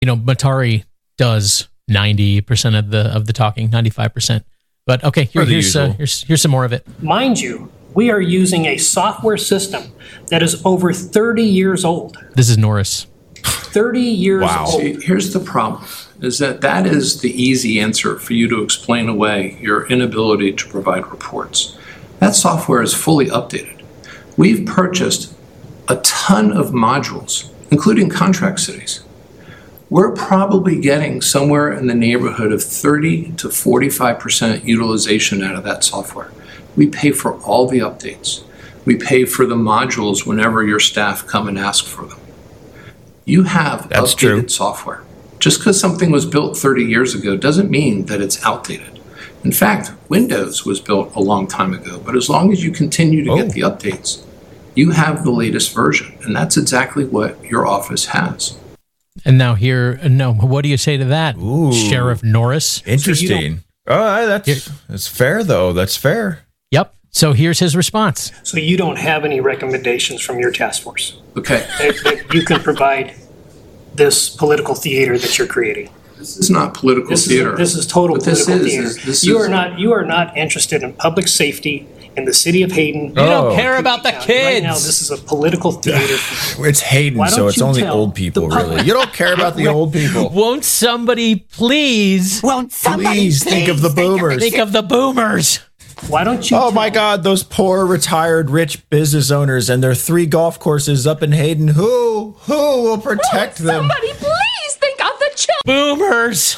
Matari does 90% of the talking, 95%. But okay, here's some more of it. Mind you, we are using a software system that is over 30 years old. This is Norris. 30 years old. See, here's the problem, is that is the easy answer for you to explain away your inability to provide reports. That software is fully updated. We've purchased a ton of modules, including contract cities. We're probably getting somewhere in the neighborhood of 30 to 45% utilization out of that software. We pay for all the updates. We pay for the modules whenever your staff come and ask for them. You have That's updated true. software. Just because something was built 30 years ago doesn't mean that it's outdated. In fact, Windows was built a long time ago, but as long as you continue to get the updates, you have the latest version, and that's exactly what your office has. And now what do you say to that, Sheriff Norris? Interesting. That's fair, though. That's fair. Yep. So here's his response. So you don't have any recommendations from your task force Okay. that you can provide this political theater that you're creating. This is not political theater. This is total What this political is theater. this You is- are not interested in public safety in the city of Hayden. You don't care about the kids. Right now, this is a political theater. It's Hayden, Why so don't it's you only tell old people, the public- really. You don't care about the old people. Won't somebody please Please think of the boomers. think of the boomers? Why don't you? Oh my God, those poor retired rich business owners and their 3 golf courses up in Hayden. Who will protect them? Somebody please think of the children. Boomers.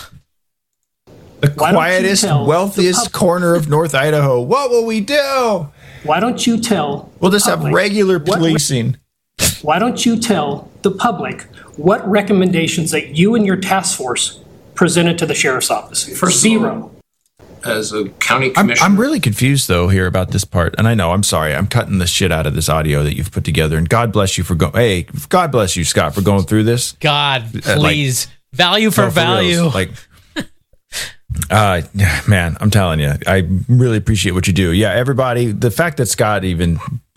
The Why don't you quietest, tell the wealthiest public? corner of North Idaho. What will we do? Why don't you tell? We'll just the have public regular what- policing. Why don't you tell the public what recommendations that you and your task force presented to the sheriff's office? First of Zero. As a county I'm commissioner, really confused, though, here about this part. And I know, I'm sorry. I'm cutting the shit out of this audio that you've put together. And God bless you for going. Hey, God bless you, Scott, for going through this. God, please. Value for No, value. reals. Man, I'm telling you, I really appreciate what you do. Yeah, everybody, the fact that Scott even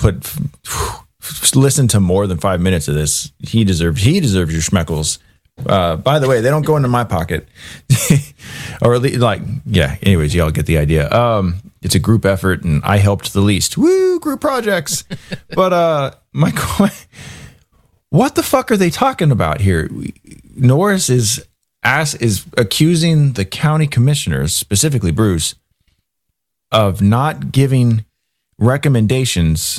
listened to more than 5 minutes of this, he deserves your schmeckles. By the way, they don't go into my pocket. Or at least, anyways, y'all get the idea. It's a group effort, and I helped the least. Woo, group projects. But what the fuck are they talking about here? Norris is accusing the county commissioners, specifically Bruce, of not giving recommendations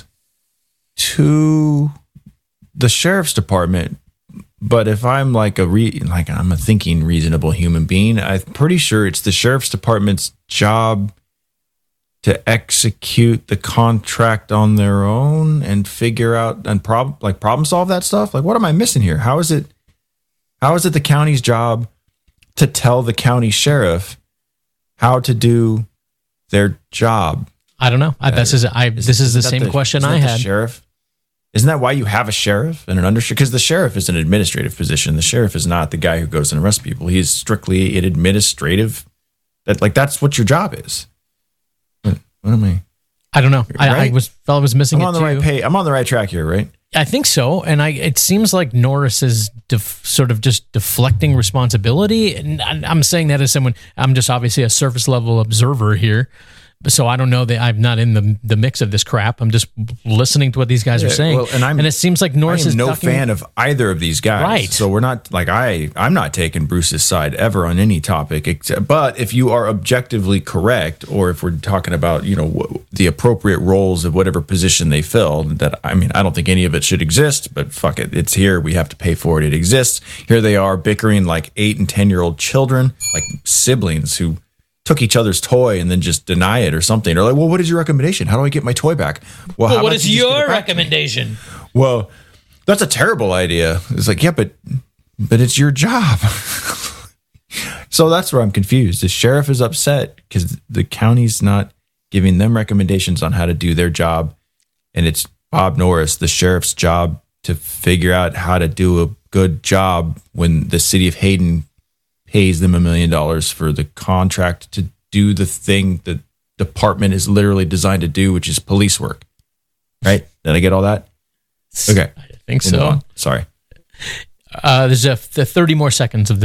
to the sheriff's department. But if I'm I'm a thinking reasonable human being, I'm pretty sure it's the sheriff's department's job to execute the contract on their own and figure out and problem solve that stuff. Like, what am I missing here? How is it the county's job to tell the county sheriff how to do their job? I don't know. This is the same question I had. Sheriff? Isn't that why you have a sheriff and an undersheriff? Because the sheriff is an administrative position. The sheriff is not the guy who goes and arrests people. He is strictly an administrative. That's what your job is. What am I? I don't know. Right? I was missing I'm on it the too. right page. I'm on the right track here, right? I think so, and it seems like Norris is sort of just deflecting responsibility. And I'm saying that as someone, I'm just obviously a surface level observer here, so I don't know that I'm not in the mix of this crap. I'm just listening to what these guys are saying, well, and it seems like Norris I is am no ducking- fan of either of these guys. Right. So we're not I'm not taking Bruce's side ever on any topic. But if you are objectively correct, or if we're talking about the appropriate roles of whatever position they filled, I don't think any of it should exist. But fuck it, it's here. We have to pay for it. It exists. Here they are bickering like 8 and 10-year-old children, like siblings who took each other's toy and then just deny it or something. Or like, well, what is your recommendation? How do I get my toy back? Well, how what about is you just get it your back to me? recommendation? Well, that's a terrible idea. It's like, yeah, but it's your job. So that's where I'm confused. The sheriff is upset because the county's not giving them recommendations on how to do their job. And it's Bob Norris, the sheriff's job, to figure out how to do a good job when the city of Hayden pays them $1 million for the contract to do the thing the department is literally designed to do, which is police work. Right? Did I get all that? Okay. I think We'll move so. on. Sorry. There's 30 more seconds of this.